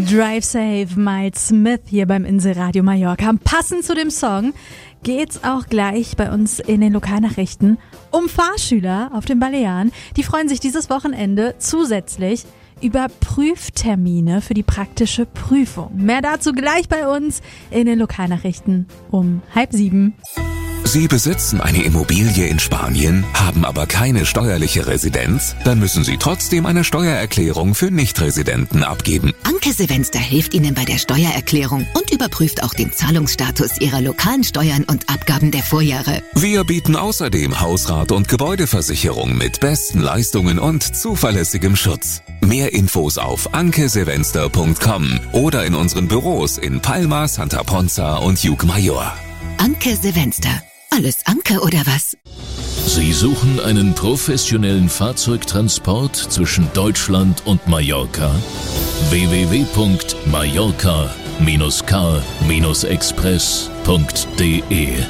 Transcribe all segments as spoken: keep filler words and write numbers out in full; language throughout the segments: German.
Drive Safe, Miles Smith hier beim Inselradio Mallorca. Passend zu dem Song geht's auch gleich bei uns in den Lokalnachrichten um Fahrschüler auf den Balearen. Die freuen sich dieses Wochenende zusätzlich über Prüftermine für die praktische Prüfung. Mehr dazu gleich bei uns in den Lokalnachrichten um halb sieben. Sie besitzen eine Immobilie in Spanien, haben aber keine steuerliche Residenz? Dann müssen Sie trotzdem eine Steuererklärung für Nichtresidenten abgeben. Anke Sevenster hilft Ihnen bei der Steuererklärung und überprüft auch den Zahlungsstatus Ihrer lokalen Steuern und Abgaben der Vorjahre. Wir bieten außerdem Hausrat- und Gebäudeversicherung mit besten Leistungen und zuverlässigem Schutz. Mehr Infos auf anke sevenster punkt com oder in unseren Büros in Palma, Santa Ponza und Llucmajor. Anke Sevenster. Alles Anke oder was? Sie suchen einen professionellen Fahrzeugtransport zwischen Deutschland und Mallorca? w w w punkt mallorca Bindestrich car express punkt de.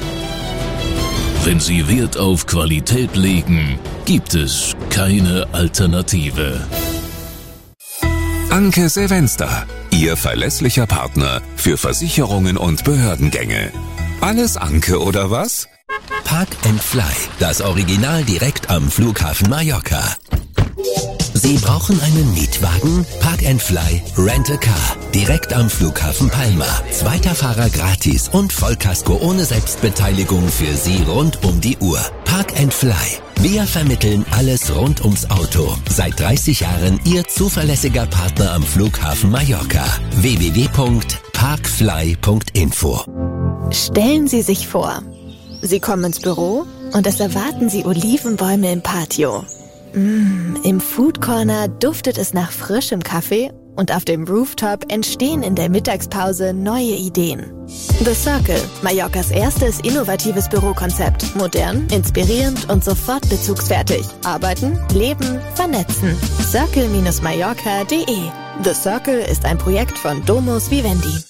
Wenn Sie Wert auf Qualität legen, gibt es keine Alternative. Anke Sevenster, Ihr verlässlicher Partner für Versicherungen und Behördengänge. Alles Anke oder was? Park and Fly, das Original direkt am Flughafen Mallorca. Sie brauchen einen Mietwagen? Park and Fly Rent a Car, direkt am Flughafen Palma. Zweiter Fahrer gratis und Vollkasko ohne Selbstbeteiligung für Sie rund um die Uhr. Park and Fly. Wir vermitteln alles rund ums Auto. Seit dreißig Jahren Ihr zuverlässiger Partner am Flughafen Mallorca. w w w punkt parkfly punkt info. Stellen Sie sich vor, Sie kommen ins Büro und es erwarten Sie Olivenbäume im Patio. Mmh, im Food Corner duftet es nach frischem Kaffee und auf dem Rooftop entstehen in der Mittagspause neue Ideen. The Circle, Mallorcas erstes innovatives Bürokonzept. Modern, inspirierend und sofort bezugsfertig. Arbeiten, leben, vernetzen. circle Bindestrich mallorca punkt de. The Circle ist ein Projekt von Domus Vivendi.